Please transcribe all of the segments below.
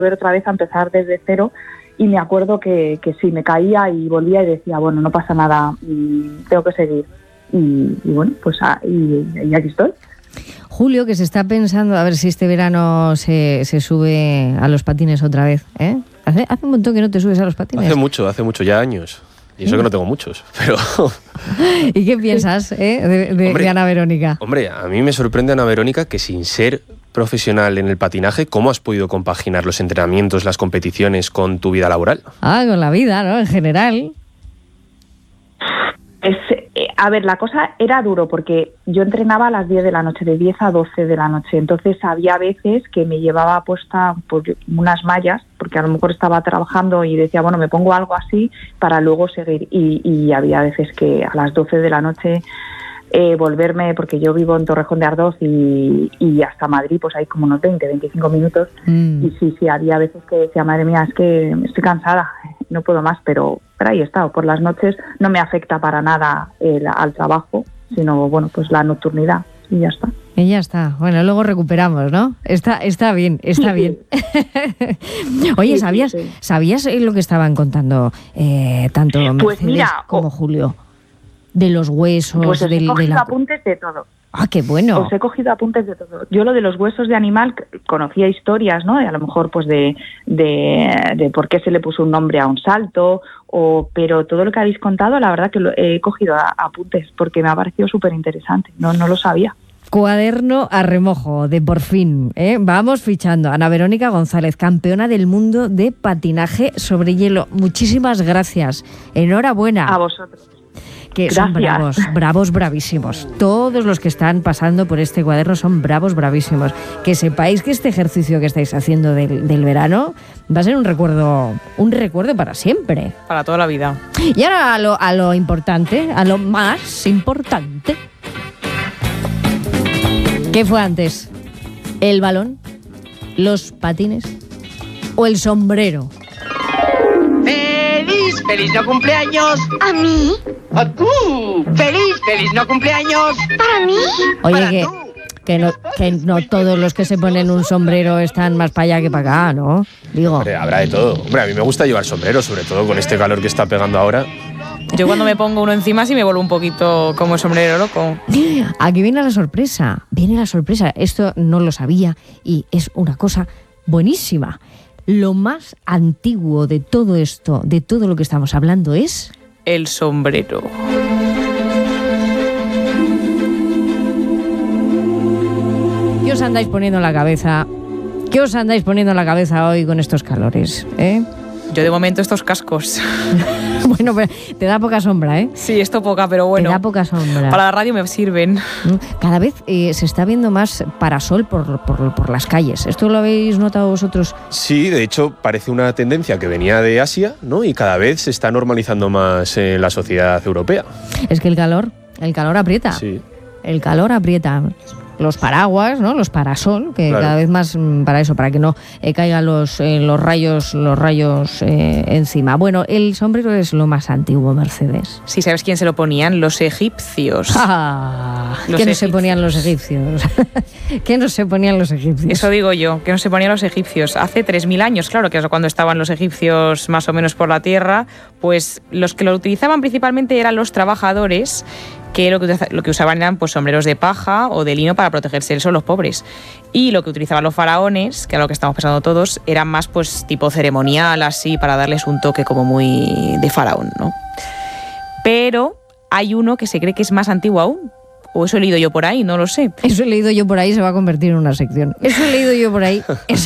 volver otra vez a empezar desde cero. Y me acuerdo que sí, me caía y volvía y decía, bueno, no pasa nada, tengo que seguir. Y bueno, pues y aquí estoy. Julio, que se está pensando a ver si este verano se sube a los patines otra vez, ¿eh? Hace un montón que no te subes a los patines. Hace mucho, ya años. Y eso que no tengo muchos, pero... ¿Y qué piensas de Ana Verónica? Hombre, a mí me sorprende, Ana Verónica, que sin ser profesional en el patinaje, ¿cómo has podido compaginar los entrenamientos, las competiciones con tu vida laboral? Con la vida, ¿no? En general. A ver, la cosa era duro porque yo entrenaba a las 10 de la noche, de 10 a 12 de la noche. Entonces había veces que me llevaba puesta pues, unas mallas, porque a lo mejor estaba trabajando y decía, bueno, me pongo algo así para luego seguir. Y había veces que a las 12 de la noche volverme, porque yo vivo en Torrejón de Ardoz y hasta Madrid pues hay como unos 20-25 minutos. Y sí, había veces que decía, madre mía, es que estoy cansada, no puedo más, pero ahí he estado. Por las noches no me afecta para nada al trabajo, sino bueno, pues la nocturnidad y ya está. Y ya está. Bueno, luego recuperamos, ¿no? Está bien, está bien. Oye, ¿sabías lo que estaban contando tanto pues Mercedes como Julio? De los huesos, pues os he cogido apuntes de todo. ¡Ah, qué bueno! Os he cogido apuntes de todo. Yo lo de los huesos de animal conocía historias, ¿no? A lo mejor pues de por qué se le puso un nombre a un salto, pero todo lo que habéis contado, la verdad que he cogido apuntes porque me ha parecido súper interesante. No lo sabía. Cuaderno a remojo de Por Fin, ¿eh? Vamos fichando. Ana Verónica González, campeona del mundo de patinaje sobre hielo. Muchísimas gracias. Enhorabuena. A vosotros. Que gracias. Son bravos, bravísimos. Todos los que están pasando por este cuaderno son bravos, bravísimos. Que sepáis que este ejercicio que estáis haciendo del verano va a ser un recuerdo para siempre. Para toda la vida. Y ahora a lo importante, a lo más importante. ¿Qué fue antes? ¿El balón? ¿Los patines? ¿O el sombrero? ¡Feliz no cumpleaños! ¿A mí? ¡A tú! ¡Feliz no cumpleaños! ¿Para mí? Oye, que no todos los que se ponen un sombrero están más para allá que para acá, ¿no? Digo. Hombre, habrá de todo. Hombre, a mí me gusta llevar sombrero, sobre todo con este calor que está pegando ahora. Yo cuando me pongo uno encima sí me vuelvo un poquito como sombrero loco. Aquí viene la sorpresa. Esto no lo sabía y es una cosa buenísima. Lo más antiguo de todo esto, de todo lo que estamos hablando es... el sombrero. ¿Qué os andáis poniendo en la cabeza? ¿Qué os andáis poniendo en la cabeza hoy con estos calores? Yo de momento estos cascos. Bueno, pero te da poca sombra, ¿eh? Sí, esto poca, pero bueno. Te da poca sombra. Para la radio me sirven. Cada vez se está viendo más parasol por las calles. ¿Esto lo habéis notado vosotros? Sí, de hecho parece una tendencia que venía de Asia, ¿no? Y cada vez se está normalizando más en la sociedad europea. Es que el calor aprieta. Sí. El calor aprieta. Los paraguas, ¿no? Los parasol, que claro. Cada vez más para eso, para que no caigan los rayos encima. Bueno, el sombrero es lo más antiguo, Mercedes. Sí, ¿sabes quién se lo ponían? Los egipcios. ¿Qué no se ponían los egipcios? ¿Qué no se ponían los egipcios? Eso digo yo, que no se ponían los egipcios. Hace 3.000 años, claro, que es cuando estaban los egipcios más o menos por la tierra, pues los que lo utilizaban principalmente eran los trabajadores, que lo que usaban eran pues sombreros de paja o de lino para protegerse del sol, los pobres. Y lo que utilizaban los faraones, que era lo que estamos pensando todos, eran más pues tipo ceremonial, así, para darles un toque como muy de faraón, ¿no? Pero hay uno que se cree que es más antiguo aún. O eso he leído yo por ahí, no lo sé. Eso he leído yo por ahí, se va a convertir en una sección. Eso he leído yo por ahí.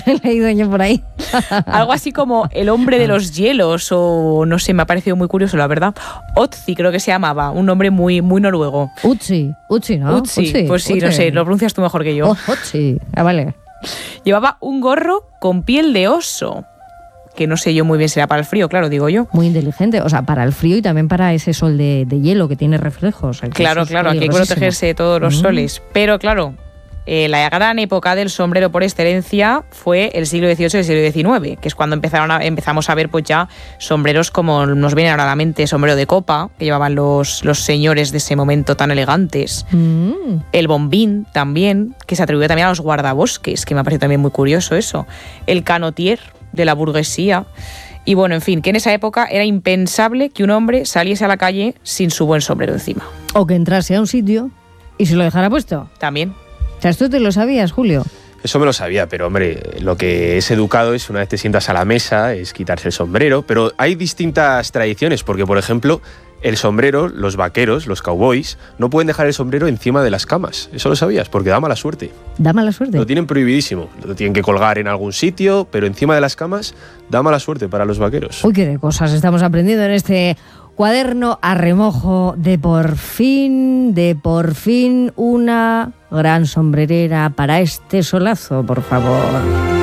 Algo así como el hombre de los hielos, o no sé, me ha parecido muy curioso, la verdad. Otzi creo que se llamaba, un nombre muy, muy noruego. Utzi, ¿no? Utzi, pues sí, no sé, lo pronuncias tú mejor que yo. Utzi, vale. Llevaba un gorro con piel de oso, que no sé yo muy bien si era para el frío, claro, digo yo. Muy inteligente, o sea, para el frío y también para ese sol de hielo que tiene reflejos. Claro, aquí hay que protegerse de todos los soles. Pero claro, la gran época del sombrero por excelencia fue el siglo XVIII y el siglo XIX, que es cuando empezamos a ver pues ya sombreros como nos viene ahora a la mente, sombrero de copa, que llevaban los señores de ese momento tan elegantes. El bombín también, que se atribuye también a los guardabosques, que me ha parecido también muy curioso eso. El canotier. de la burguesía. Y bueno, en fin, que en esa época era impensable que un hombre saliese a la calle sin su buen sombrero encima. O que entrase a un sitio y se lo dejara puesto. También. O sea, ¿esto te lo sabías, Julio? Eso me lo sabía, pero hombre, lo que es educado es una vez te sientas a la mesa, es quitarse el sombrero, pero hay distintas tradiciones, porque por ejemplo, el sombrero, los vaqueros, los cowboys, no pueden dejar el sombrero encima de las camas. ¿Eso lo sabías? Porque da mala suerte. ¿Da mala suerte? Lo tienen prohibidísimo. Lo tienen que colgar en algún sitio, pero encima de las camas da mala suerte para los vaqueros. Uy, qué de cosas estamos aprendiendo en este cuaderno a remojo de por fin una gran sombrerera para este solazo, por favor.